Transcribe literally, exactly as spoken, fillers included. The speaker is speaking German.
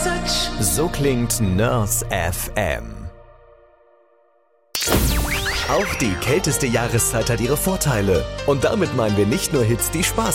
Touch. So klingt Nurse F M. Auch die kälteste Jahreszeit hat ihre Vorteile. Und damit meinen wir nicht nur Hits, die Spaß